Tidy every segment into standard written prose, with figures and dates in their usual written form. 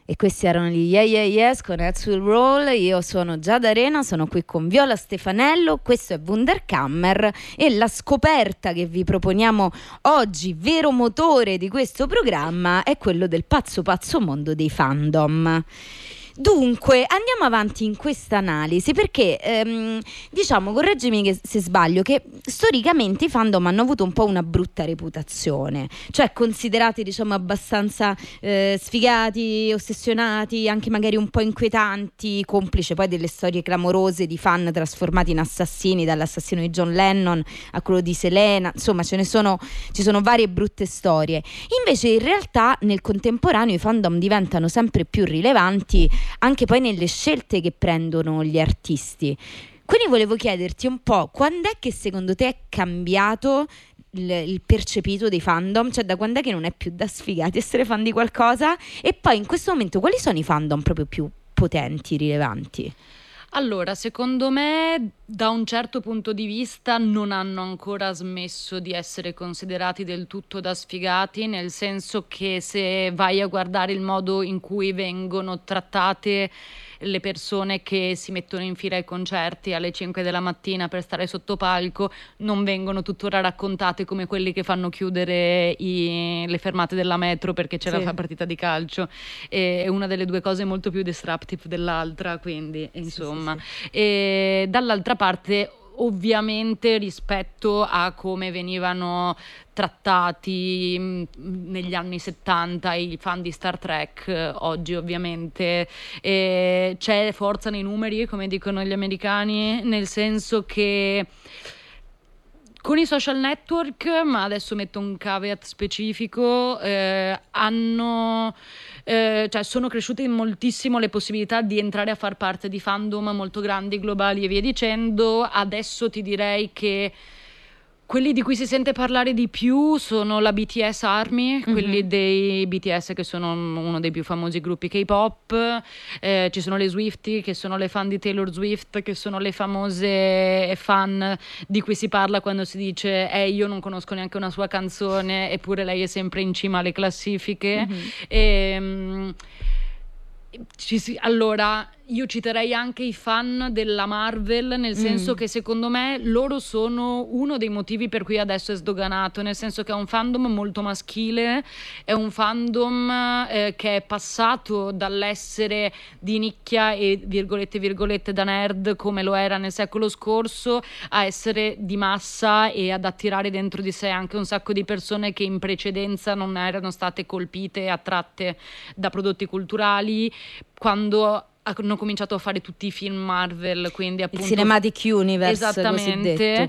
E questi erano gli Yeah Yeah Yes con Heads Will Roll. Io sono Giada Arena, sono qui con Viola Stefanello, questo è Wunderkammer e la scoperta che vi proponiamo oggi, vero motore di questo programma, è quello del pazzo mondo dei fandom. Dunque, andiamo avanti in questa analisi perché, diciamo, correggimi se sbaglio, che storicamente i fandom hanno avuto un po' una brutta reputazione, cioè considerati, diciamo, abbastanza sfigati, ossessionati, anche magari un po' inquietanti, complice poi delle storie clamorose di fan trasformati in assassini, dall'assassino di John Lennon a quello di Selena, insomma ci sono varie brutte storie. Invece in realtà nel contemporaneo i fandom diventano sempre più rilevanti anche poi nelle scelte che prendono gli artisti. Quindi volevo chiederti un po', quando è che secondo te è cambiato il percepito dei fandom? Cioè, da quando è che non è più da sfigati essere fan di qualcosa? E poi in questo momento quali sono i fandom proprio più potenti, rilevanti? Allora, secondo me, da un certo punto di vista non hanno ancora smesso di essere considerati del tutto da sfigati, nel senso che se vai a guardare il modo in cui vengono trattate le persone che si mettono in fila ai concerti alle 5 della mattina per stare sotto palco, non vengono tuttora raccontate come quelli che fanno chiudere le fermate della metro perché c'è la partita di calcio. È una delle due cose molto più disruptive dell'altra, quindi insomma. Sì. E dall'altra parte, ovviamente, rispetto a come venivano trattati negli anni 70 i fan di Star Trek, oggi ovviamente c'è forza nei numeri, come dicono gli americani, nel senso che con i social network, ma adesso metto un caveat specifico, cioè sono cresciute moltissimo le possibilità di entrare a far parte di fandom molto grandi, globali e via dicendo. Adesso ti direi che quelli di cui si sente parlare di più sono la BTS Army, quelli dei BTS che sono uno dei più famosi gruppi K-pop, ci sono le Swiftie che sono le fan di Taylor Swift, che sono le famose fan di cui si parla quando si dice io non conosco neanche una sua canzone eppure lei è sempre in cima alle classifiche. Allora, io citerei anche i fan della Marvel, nel senso che secondo me loro sono uno dei motivi per cui adesso è sdoganato, nel senso che è un fandom molto maschile, è un fandom che è passato dall'essere di nicchia e virgolette da nerd come lo era nel secolo scorso a essere di massa e ad attirare dentro di sé anche un sacco di persone che in precedenza non erano state colpite e attratte da prodotti culturali quando hanno cominciato a fare tutti i film Marvel, quindi appunto il Cinematic Universe, esattamente,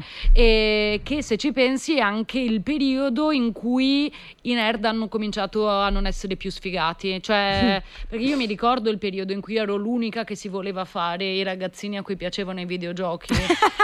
e che se ci pensi è anche il periodo in cui i nerd hanno cominciato a non essere più sfigati, cioè perché io mi ricordo il periodo in cui ero l'unica che si voleva fare i ragazzini a cui piacevano i videogiochi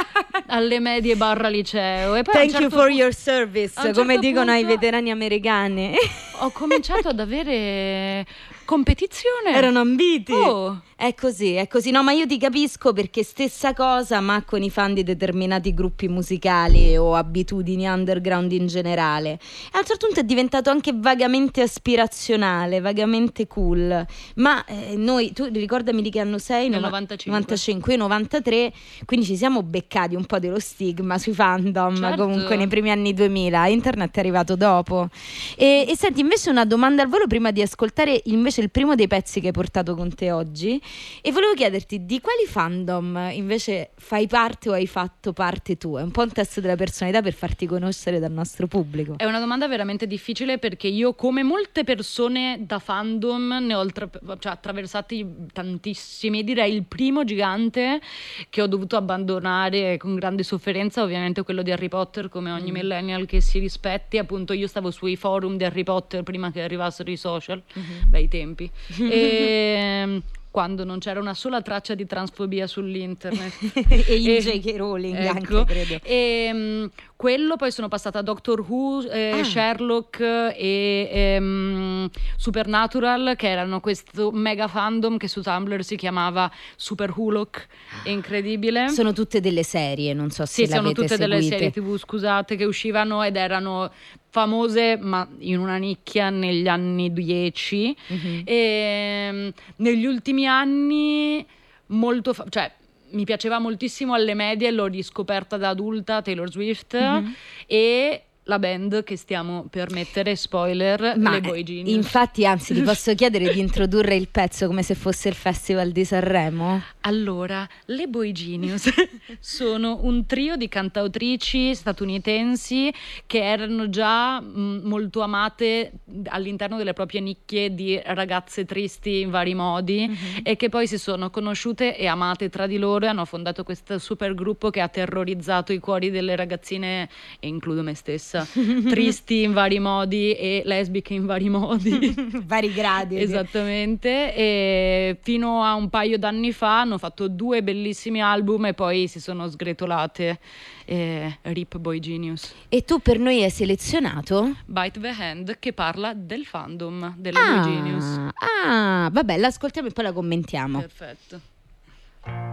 alle medie / liceo, e poi Thank you for your service, come dicono ai veterani americani. Ho cominciato ad avere competizione. Erano ambiti. È così. No, ma io ti capisco, perché stessa cosa, ma con i fan di determinati gruppi musicali o abitudini underground in generale. E a un certo punto è diventato anche vagamente aspirazionale, vagamente cool. Ma noi, tu ricordami di che anno sei? Nel 95. Io 93, quindi ci siamo beccati un po' dello stigma sui fandom, certo. Comunque nei primi anni 2000. Internet è arrivato dopo. E senti, invece una domanda al volo prima di ascoltare invece il primo dei pezzi che hai portato con te oggi, e volevo chiederti di quali fandom invece fai parte o hai fatto parte tu. È un po' un test della personalità per farti conoscere dal nostro pubblico. È una domanda veramente difficile, perché io, come molte persone da fandom, ne ho attraversati tantissimi. Direi il primo gigante che ho dovuto abbandonare con grande sofferenza, ovviamente quello di Harry Potter, come ogni millennial che si rispetti. Appunto, io stavo sui forum di Harry Potter prima che arrivassero i social, bei tempi, e quando non c'era una sola traccia di transfobia sull'internet. E J.K. Rowling, ecco, anche, credo. E quello, poi sono passata a Doctor Who, Sherlock e Supernatural, che erano questo mega fandom che su Tumblr si chiamava Super Hulock. Incredibile. Sono tutte delle serie, non so se l'avete seguite. Sì, sono tutte delle serie TV, scusate, che uscivano ed erano famose ma in una nicchia negli anni 10 e negli ultimi anni cioè mi piaceva moltissimo alle medie, l'ho riscoperta da adulta Taylor Swift e la band che stiamo per mettere, spoiler, le Boy Genius. Infatti, anzi, ti posso chiedere di introdurre il pezzo come se fosse il Festival di Sanremo? Allora, le Boy Genius sono un trio di cantautrici statunitensi che erano già molto amate all'interno delle proprie nicchie di ragazze tristi in vari modi e che poi si sono conosciute e amate tra di loro e hanno fondato questo super gruppo che ha terrorizzato i cuori delle ragazzine, e includo me stessa, tristi in vari modi e lesbiche in vari modi, vari gradi. esattamente, e fino a un paio d'anni fa hanno fatto 2 bellissimi album e poi si sono sgretolate. Rip Boy Genius. E tu per noi hai selezionato Bite the Hand, che parla del fandom delle Boy Genius. Vabbè, l'ascoltiamo e poi la commentiamo. Perfetto.